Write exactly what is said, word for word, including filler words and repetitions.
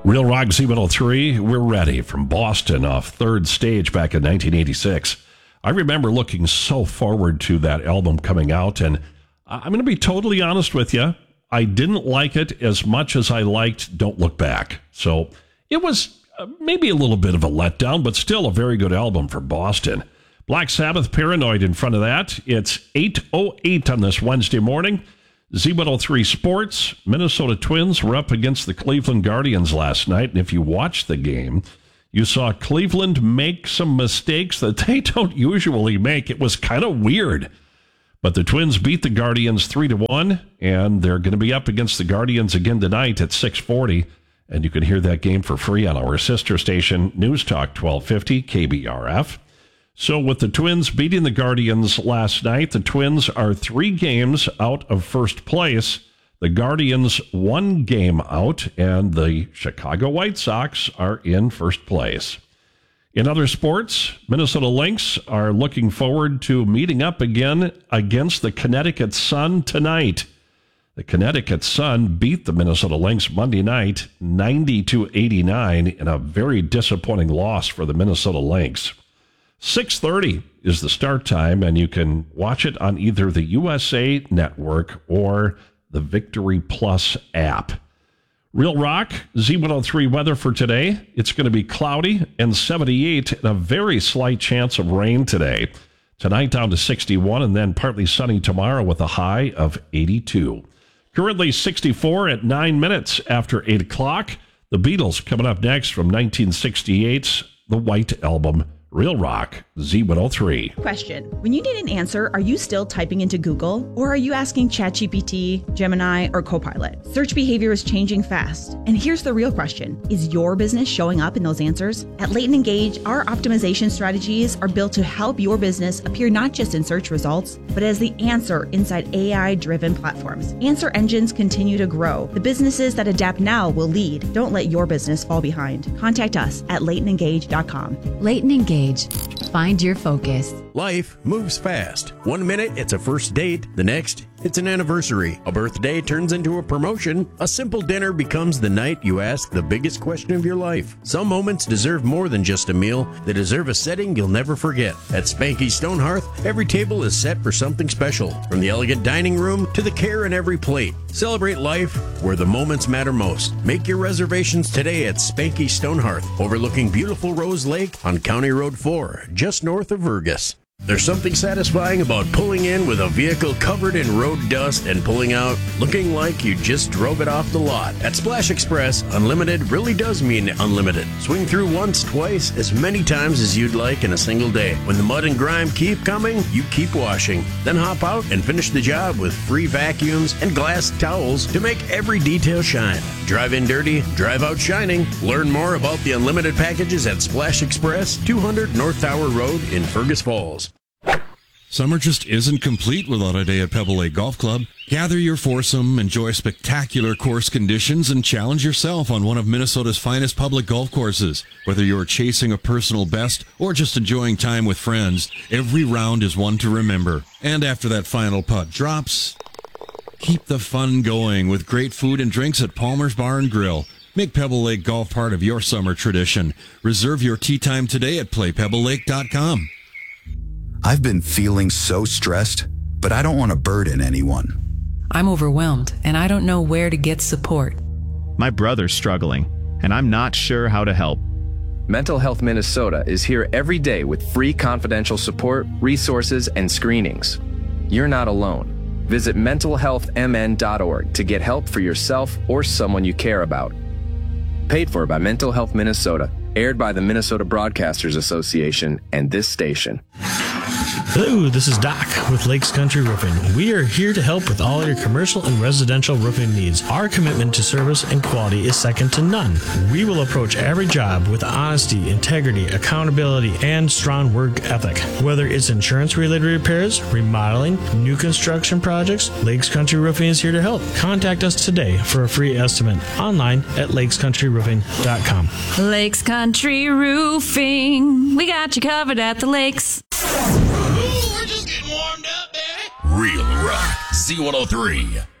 Real Rock Z one oh three, we're ready from Boston off Third Stage back in nineteen eighty-six. I remember looking so forward to that album coming out, and I'm going to be totally honest with you. I didn't like it as much as I liked Don't Look Back. So it was uh, maybe a little bit of a letdown, but still a very good album for Boston. Black Sabbath, Paranoid in front of that. It's eight oh eight on this Wednesday morning. Z one oh three Sports, Minnesota Twins were up against the Cleveland Guardians last night, and if you watched the game, you saw Cleveland make some mistakes that they don't usually make. It was kind of weird. But the Twins beat the Guardians three to one, and they're going to be up against the Guardians again tonight at six forty, and you can hear that game for free on our sister station, News Talk twelve fifty K B R F. So with the Twins beating the Guardians last night, the Twins are three games out of first place. The Guardians one game out, and the Chicago White Sox are in first place. In other sports, Minnesota Lynx are looking forward to meeting up again against the Connecticut Sun tonight. The Connecticut Sun beat the Minnesota Lynx Monday night ninety to eighty-nine in a very disappointing loss for the Minnesota Lynx. six thirty is the start time, and you can watch it on either the U S A Network or the Victory Plus app. Real Rock, Z one oh three weather for today. It's going to be cloudy and seventy-eight and a very slight chance of rain today. Tonight down to sixty-one and then partly sunny tomorrow with a high of eighty-two. Currently sixty-four at nine minutes after eight o'clock. The Beatles coming up next from nineteen sixty-eight's The White Album. Real Rock, Z one oh three. Question. When you need an answer, are you still typing into Google? Or are you asking ChatGPT, Gemini, or Copilot? Search behavior is changing fast. And here's the real question. Is your business showing up in those answers? At Leighton Engage, our optimization strategies are built to help your business appear not just in search results, but as the answer inside A I-driven platforms. Answer engines continue to grow. The businesses that adapt now will lead. Don't let your business fall behind. Contact us at leighton engage dot com. Leighton Engage. Find your focus. Life moves fast. One minute, it's a first date. The next, it's an anniversary. A birthday turns into a promotion. A simple dinner becomes the night you ask the biggest question of your life. Some moments deserve more than just a meal. They deserve a setting you'll never forget. At Spanky Stone Hearth, every table is set for something special. From the elegant dining room to the care in every plate. Celebrate life where the moments matter most. Make your reservations today at Spanky Stone Hearth, overlooking beautiful Rose Lake on County Road four, just north of Vergas. There's something satisfying about pulling in with a vehicle covered in road dust and pulling out looking like you just drove it off the lot. At Splash Express, unlimited really does mean unlimited. Swing through once, twice, as many times as you'd like in a single day. When the mud and grime keep coming, you keep washing. Then hop out and finish the job with free vacuums and glass towels to make every detail shine. Drive in dirty, drive out shining. Learn more about the unlimited packages at Splash Express, two hundred North Tower Road in Fergus Falls. Summer just isn't complete without a day at Pebble Lake Golf Club. Gather your foursome, enjoy spectacular course conditions, and challenge yourself on one of Minnesota's finest public golf courses. Whether you're chasing a personal best or just enjoying time with friends, every round is one to remember. And after that final putt drops, keep the fun going with great food and drinks at Palmer's Bar and Grill. Make Pebble Lake Golf part of your summer tradition. Reserve your tee time today at play pebble lake dot com. I've been feeling so stressed, but I don't want to burden anyone. I'm overwhelmed, and I don't know where to get support. My brother's struggling, and I'm not sure how to help. Mental Health Minnesota is here every day with free confidential support, resources, and screenings. You're not alone. Visit mental health m n dot org to get help for yourself or someone you care about. Paid for by Mental Health Minnesota. Aired by the Minnesota Broadcasters Association and this station. Hello, this is Doc with Lakes Country Roofing. We are here to help with all your commercial and residential roofing needs. Our commitment to service and quality is second to none. We will approach every job with honesty, integrity, accountability, and strong work ethic. Whether it's insurance-related repairs, remodeling, new construction projects, Lakes Country Roofing is here to help. Contact us today for a free estimate online at lakes country roofing dot com. Lakes Country Roofing. We got you covered at the lakes. Real Rock Z one oh three.